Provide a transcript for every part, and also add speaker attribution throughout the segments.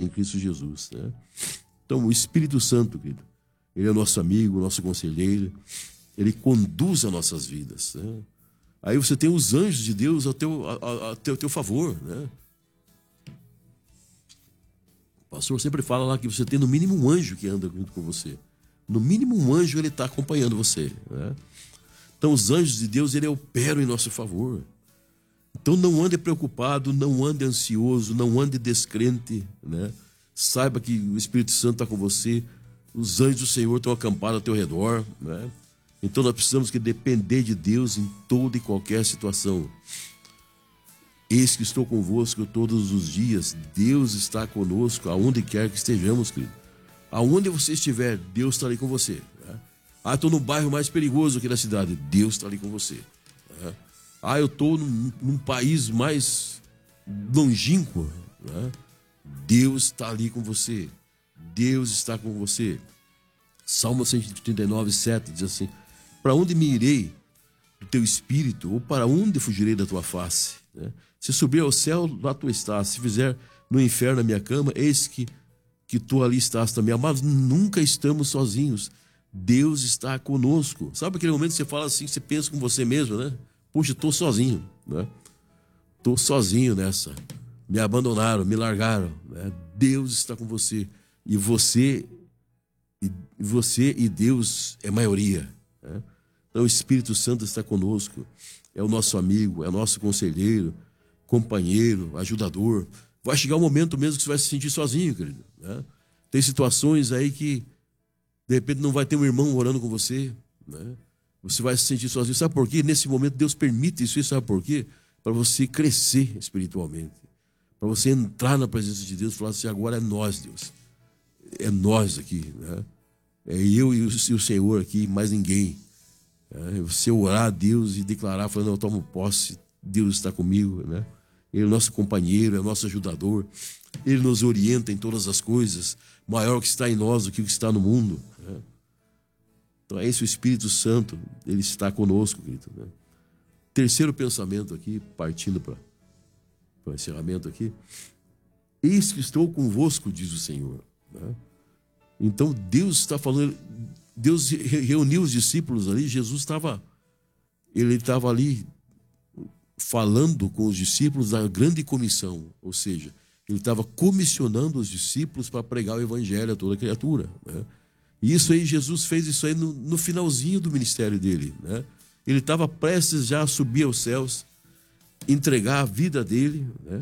Speaker 1: em Cristo Jesus, né? Então, o Espírito Santo, querido, ele é o nosso amigo, nosso conselheiro, ele conduz as nossas vidas, né? Aí você tem os anjos de Deus ao teu favor, né? O pastor sempre fala lá que você tem no mínimo um anjo que anda junto com você. No mínimo um anjo ele está acompanhando você, né? Então os anjos de Deus ele operam em nosso favor. Então não ande preocupado, não ande ansioso, não ande descrente, né? Saiba que o Espírito Santo está com você, os anjos do Senhor estão acampados ao teu redor, né? Então nós precisamos que depender de Deus em toda e qualquer situação. Eis que estou convosco todos os dias. Deus está conosco aonde quer que estejamos, querido. Aonde você estiver, Deus está ali com você, né? Ah, estou no bairro mais perigoso aqui da cidade. Deus está ali com você, né? Ah, eu estou num país mais longínquo, né? Deus está ali com você. Deus está com você. Salmo 139, 7 diz assim: para onde me irei do teu espírito? Ou para onde fugirei da tua face, né? Se subir ao céu, lá tu estás. Se fizer no inferno a minha cama, eis que tu ali estás também. Amados, nunca estamos sozinhos. Deus está conosco. Sabe aquele momento que você fala assim, você pensa com você mesmo, né? Puxa, estou sozinho, né? Estou sozinho nessa. Me abandonaram, me largaram, né? Deus está com você. E você e Deus é maioria, né? Então o Espírito Santo está conosco. É o nosso amigo, é o nosso conselheiro, companheiro, ajudador. Vai chegar um momento mesmo que você vai se sentir sozinho, querido, né? Tem situações aí que de repente não vai ter um irmão orando com você, né? Você vai se sentir sozinho. Sabe por quê? Nesse momento Deus permite isso. Sabe por quê? Para você crescer espiritualmente. Para você entrar na presença de Deus e falar assim: agora é nós, Deus. É nós aqui, né? É eu e o Senhor aqui, mais ninguém. É você orar a Deus e declarar, falando: eu tomo posse, Deus está comigo, né? Ele é o nosso companheiro, é o nosso ajudador. Ele nos orienta em todas as coisas. Maior que está em nós do que o que está no mundo, né? Então é esse o Espírito Santo, ele está conosco, querido, né? Terceiro pensamento aqui, partindo para o encerramento aqui: eis que estou convosco, diz o Senhor, né? Então Deus está falando, Deus reuniu os discípulos ali, Jesus estava ali falando com os discípulos da grande comissão, ou seja, ele estava comissionando os discípulos para pregar o evangelho a toda criatura, né? E isso aí, Jesus fez isso aí no finalzinho do ministério dele, né? Ele estava prestes já a subir aos céus, entregar a vida dele, né?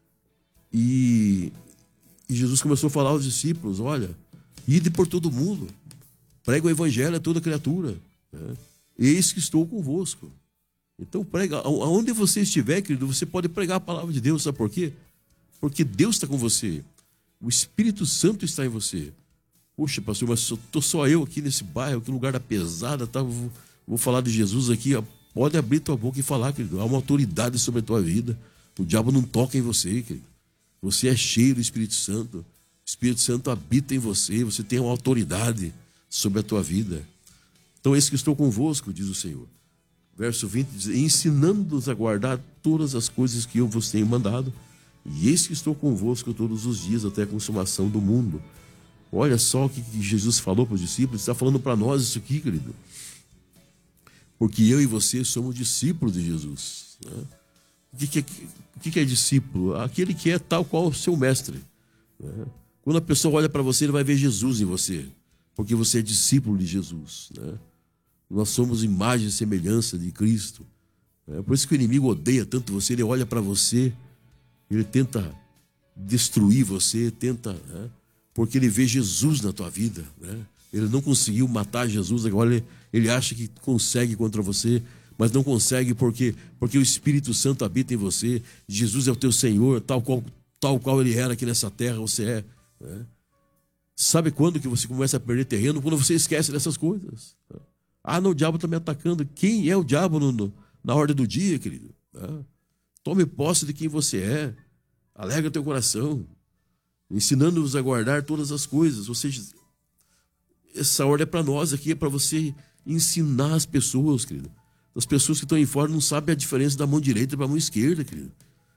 Speaker 1: E Jesus começou a falar aos discípulos: olha, ide por todo mundo, prega o evangelho a toda criatura, né? Eis que estou convosco. Então prega, aonde você estiver, querido, você pode pregar a palavra de Deus. Sabe por quê? Porque Deus está com você, o Espírito Santo está em você. Poxa, pastor, mas estou só eu aqui nesse bairro, que lugar da pesada, tá? Vou falar de Jesus aqui. Ó. Pode abrir tua boca e falar, querido. Há uma autoridade sobre a tua vida. O diabo não toca em você, querido. Você é cheio do Espírito Santo. O Espírito Santo habita em você. Você tem uma autoridade sobre a tua vida. Então, eis que estou convosco, diz o Senhor. Verso 20 diz: ensinando-nos a guardar todas as coisas que eu vos tenho mandado. E eis que estou convosco todos os dias até a consumação do mundo. Olha só o que Jesus falou para os discípulos. Está falando para nós isso aqui, querido. Porque eu e você somos discípulos de Jesus, né? O que é discípulo? Aquele que é tal qual o seu mestre, né? Quando a pessoa olha para você, ele vai ver Jesus em você, porque você é discípulo de Jesus, né? Nós somos imagem e semelhança de Cristo, né? Por isso que o inimigo odeia tanto você. Ele olha para você, ele tenta destruir você, tenta, né? Porque ele vê Jesus na tua vida, né? Ele não conseguiu matar Jesus, agora ele acha que consegue contra você, mas não consegue porque o Espírito Santo habita em você. Jesus é o teu Senhor, tal qual ele era aqui nessa terra, você é, né? Sabe quando que você começa a perder terreno? Quando você esquece dessas coisas. Ah, não, o diabo está me atacando. Quem é o diabo na ordem do dia, querido? Tome posse de quem você é. Alegra teu coração, ensinando-vos a guardar todas as coisas. Ou seja, essa ordem é para nós aqui, é para você ensinar as pessoas, querido. As pessoas que estão aí fora não sabem a diferença da mão direita para a mão esquerda, querido.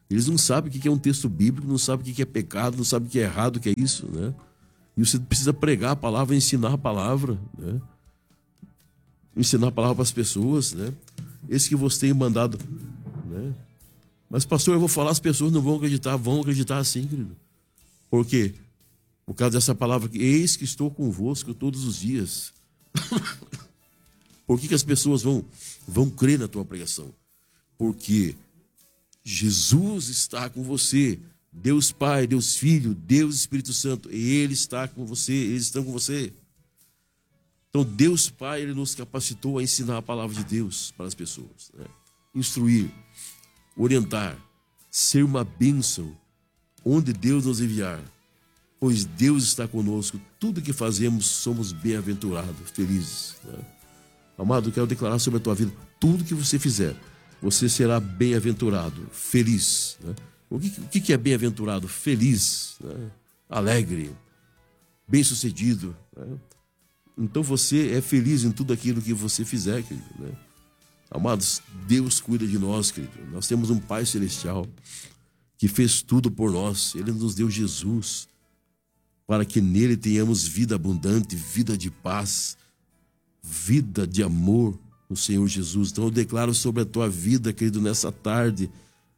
Speaker 1: Eles não sabem o que é um texto bíblico, não sabem o que é pecado, não sabem o que é errado, o que é isso, né? E você precisa pregar a palavra, ensinar a palavra, né? Ensinar a palavra para as pessoas, né? Esse que você tem mandado, né? Mas, pastor, eu vou falar, as pessoas não vão acreditar sim, querido. Por quê? Por causa dessa palavra que eis que estou convosco todos os dias. Por que as pessoas vão crer na tua pregação? Porque Jesus está com você. Deus Pai, Deus Filho, Deus Espírito Santo. Ele está com você, eles estão com você. Então, Deus Pai, Ele nos capacitou a ensinar a palavra de Deus para as pessoas, né? Instruir, orientar, ser uma bênção onde Deus nos enviar. Pois Deus está conosco. Tudo que fazemos, somos bem-aventurados, felizes, né? Amado, eu quero declarar sobre a tua vida. Tudo que você fizer, você será bem-aventurado, feliz, né? O que é bem-aventurado? Feliz, né? Alegre, bem-sucedido, né? Então você é feliz em tudo aquilo que você fizer, querido, né? Amados, Deus cuida de nós, querido. Nós temos um Pai Celestial que fez tudo por nós. Ele nos deu Jesus para que nele tenhamos vida abundante, vida de paz, vida de amor no Senhor Jesus. Então eu declaro sobre a tua vida, querido, nessa tarde,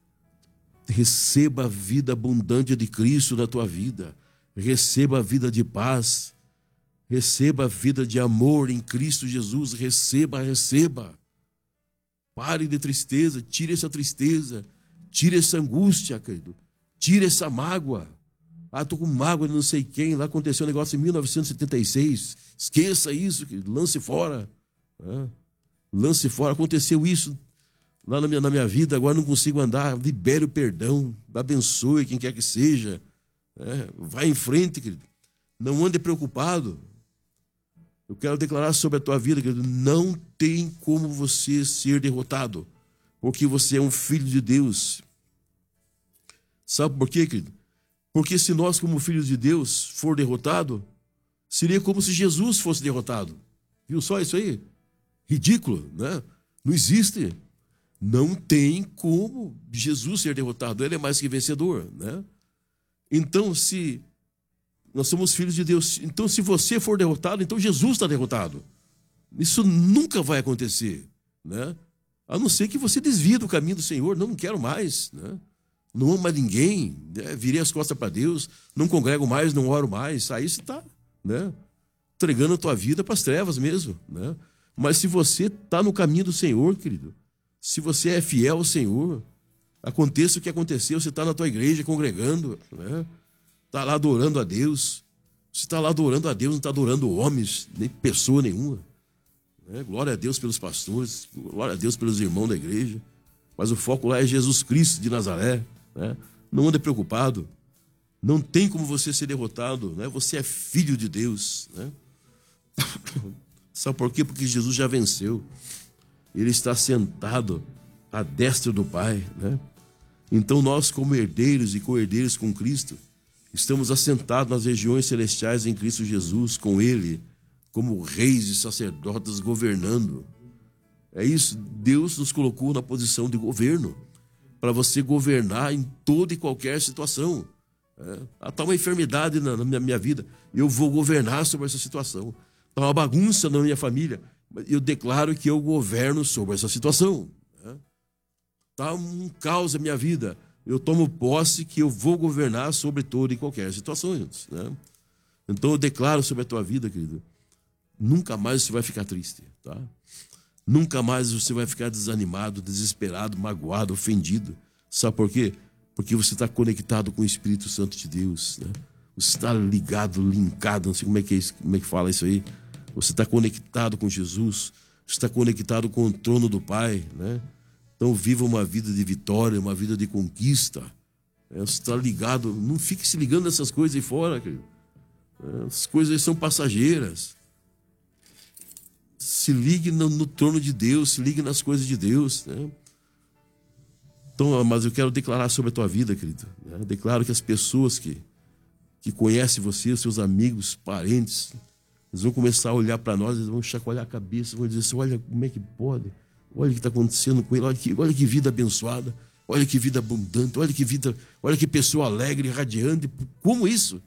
Speaker 1: receba a vida abundante de Cristo na tua vida. Receba a vida de paz. Receba a vida de amor em Cristo Jesus. Receba. Pare de tristeza, tire essa tristeza, tire essa angústia, querido. Tire essa mágoa. Ah, estou com mágoa de não sei quem, lá aconteceu um negócio em 1976. Esqueça isso, querido. Lance fora. Lance fora. Aconteceu isso lá na minha vida, agora não consigo andar. Libere o perdão, abençoe quem quer que seja. Vai em frente, querido. Não ande preocupado. Eu quero declarar sobre a tua vida, querido, não tem como você ser derrotado, porque você é um filho de Deus. Sabe por quê, querido? Porque se nós, como filhos de Deus, for derrotado, seria como se Jesus fosse derrotado. Viu só isso aí? Ridículo, né? Não existe. Não tem como Jesus ser derrotado. Ele é mais que vencedor, né? Então, se nós somos filhos de Deus, então se você for derrotado, então Jesus está derrotado. Isso nunca vai acontecer, né? A não ser que você desvie do caminho do Senhor. Não quero mais, né? Não amo mais ninguém, né? Virei as costas para Deus, não congrego mais, não oro mais. Aí você está, né, entregando a tua vida para as trevas mesmo, né? Mas se você está no caminho do Senhor, querido, se você é fiel ao Senhor, aconteça o que aconteceu, você está na tua igreja congregando, né? Está lá adorando a Deus. Você está lá adorando a Deus, não está adorando homens, nem pessoa nenhuma, né? Glória a Deus pelos pastores, glória a Deus pelos irmãos da igreja. Mas o foco lá é Jesus Cristo de Nazaré, né? Não ande preocupado. Não tem como você ser derrotado, né? Você é filho de Deus, né? Sabe por quê? Porque Jesus já venceu. Ele está sentado à destra do Pai, né? Então nós, como herdeiros e co-herdeiros com Cristo, estamos assentados nas regiões celestiais em Cristo Jesus, com Ele, como reis e sacerdotes governando. É isso, Deus nos colocou na posição de governo, para você governar em toda e qualquer situação. Está uma enfermidade na minha vida, eu vou governar sobre essa situação. Está uma bagunça na minha família, eu declaro que eu governo sobre essa situação. Está um caos na minha vida, eu tomo posse que eu vou governar sobre toda e qualquer situação, né? Então eu declaro sobre a tua vida, querido, nunca mais você vai ficar triste, tá? Nunca mais você vai ficar desanimado, desesperado, magoado, ofendido. Sabe por quê? Porque você está conectado com o Espírito Santo de Deus, né? Você está ligado, linkado, não sei como é que fala isso aí. Você está conectado com Jesus, você está conectado com o trono do Pai, né? Então viva uma vida de vitória, uma vida de conquista. Você está ligado, não fique se ligando nessas coisas aí fora, querido. As coisas são passageiras. Se ligue no trono de Deus, se ligue nas coisas de Deus, né? Então, mas eu quero declarar sobre a tua vida, querido, né? Declaro que as pessoas que conhecem você, os seus amigos, parentes, eles vão começar a olhar para nós, eles vão chacoalhar a cabeça, vão dizer assim, olha como é que pode, olha o que está acontecendo com ele, olha que vida abençoada. Olha que vida abundante, olha que vida, olha que pessoa alegre, radiante. Como isso?